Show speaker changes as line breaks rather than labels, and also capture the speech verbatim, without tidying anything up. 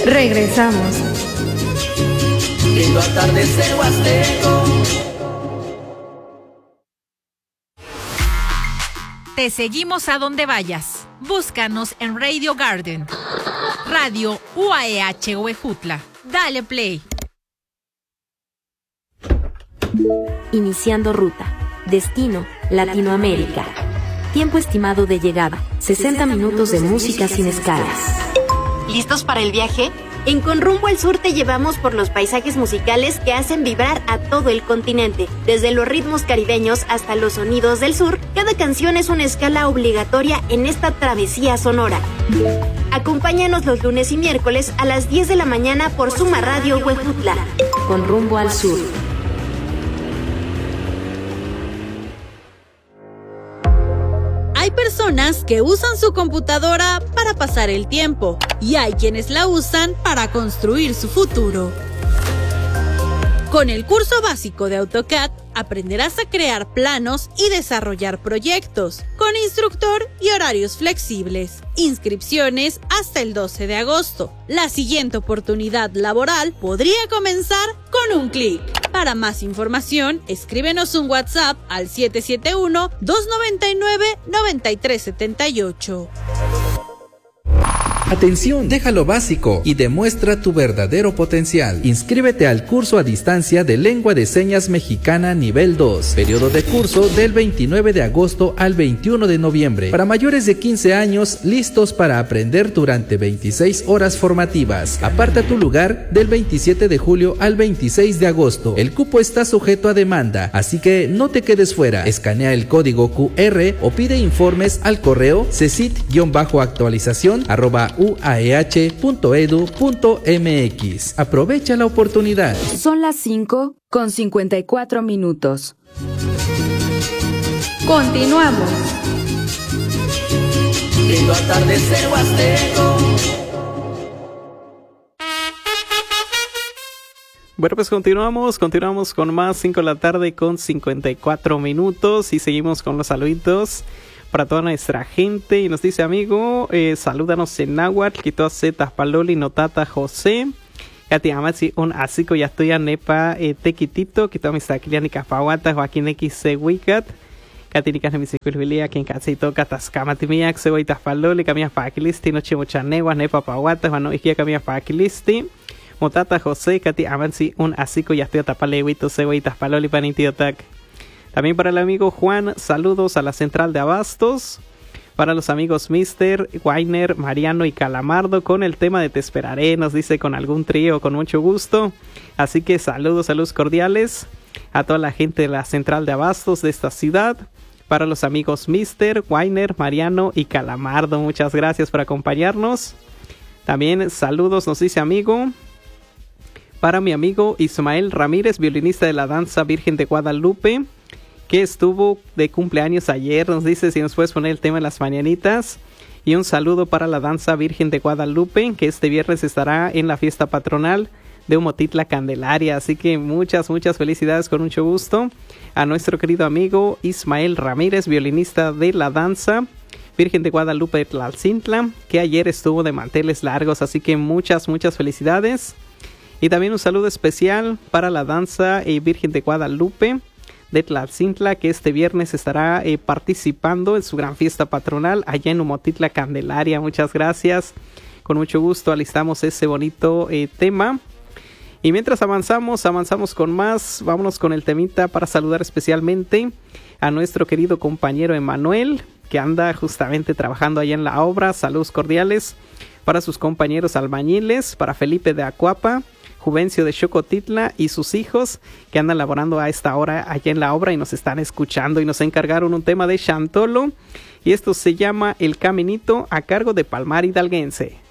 Regresamos.
Lindo atardecer huasteco.
Te seguimos a donde vayas. Búscanos en Radio Garden. Radio U A E H Huejutla. Dale play.
Iniciando ruta. Destino, Latinoamérica. Tiempo estimado de llegada, sesenta minutos de música sin escalas.
¿Listos para el viaje? En Con Rumbo al Sur te llevamos por los paisajes musicales que hacen vibrar a todo el continente. Desde los ritmos caribeños hasta los sonidos del sur, cada canción es una escala obligatoria en esta travesía sonora. Acompáñanos los lunes y miércoles a las diez de la mañana por Suma Radio Huejutla.
Con Rumbo al Sur.
Hay personas que usan su computadora para pasar el tiempo y hay quienes la usan para construir su futuro. Con el curso básico de AutoCAD aprenderás a crear planos y desarrollar proyectos, con instructor y horarios flexibles. Inscripciones hasta el doce de agosto. La siguiente oportunidad laboral podría comenzar con un clic. Para más información, escríbenos un WhatsApp al siete siete uno, dos nueve nueve, nueve tres siete ocho.
Atención, deja lo básico y demuestra tu verdadero potencial. Inscríbete al curso a distancia de Lengua de Señas Mexicana nivel dos. Periodo de curso del veintinueve de agosto al veintiuno de noviembre. Para mayores de quince años, listos para aprender durante veintiséis horas formativas. Aparta tu lugar del veintisiete de julio al veintiséis de agosto. El cupo está sujeto a demanda, así que no te quedes fuera. Escanea el código Q R o pide informes al correo cesit-actualización arroba u a e h punto e d u punto m x. Aprovecha la oportunidad.
Son las cinco con cincuenta y cuatro minutos. Continuamos.
Lindo atardecer huasteco.
Bueno, pues continuamos, continuamos con más, cinco de la tarde con cincuenta y cuatro minutos y seguimos con los saluditos para toda nuestra gente. Y nos dice, amigo, eh, salúdanos en náhuatl, quito Z Paloli, Notata José, Katy Amatsi, un asico ya estoy a Nepa eh, Tequitito, quito a mis taquiliani Capahuata, Joaquín X C Wicat, Katy Nicas de mis Equilvilia, quien Catsito, Catascamatimiac, Ceboitas Paloli, Camia Paquilisti, Noche Mucha Negua, Nepa Pahuata, Juano Igia Camia Paquilisti, Motata José, Katy Amatsi, un asico ya estoy a Tapalehuito, Ceboitas Paloli, Panitiotac. También para el amigo Juan, saludos a la central de Abastos. Para los amigos Mister, Weiner, Mariano y Calamardo con el tema de Te Esperaré, nos dice con algún trío, con mucho gusto. Así que saludos, saludos cordiales a toda la gente de la central de Abastos de esta ciudad. Para los amigos Mister, Weiner, Mariano y Calamardo, muchas gracias por acompañarnos. También saludos, nos dice amigo. Para mi amigo Ismael Ramírez, violinista de la danza Virgen de Guadalupe, que estuvo de cumpleaños ayer, nos dice si nos puedes poner el tema en las mañanitas. Y un saludo para la danza Virgen de Guadalupe, que este viernes estará en la fiesta patronal de Humotitla Candelaria. Así que muchas, muchas felicidades, con mucho gusto a nuestro querido amigo Ismael Ramírez, violinista de la danza Virgen de Guadalupe de Tlalcintla, que ayer estuvo de manteles largos. Así que muchas, muchas felicidades. Y también un saludo especial para la danza eh, Virgen de Guadalupe de Tlalcintla, que este viernes estará eh, participando en su gran fiesta patronal allá en Humotitla Candelaria. Muchas gracias, con mucho gusto alistamos ese bonito eh, tema. Y mientras avanzamos, avanzamos con más, vámonos con el temita para saludar especialmente a nuestro querido compañero Emanuel, que anda justamente trabajando allá en la obra. Saludos cordiales para sus compañeros albañiles, para Felipe de Acuapa, Juvencio de Xocotitla y sus hijos que andan laborando a esta hora allá en la obra y nos están escuchando, y nos encargaron un tema de Chantolo y esto se llama El Caminito, a cargo de Palmar Hidalguense.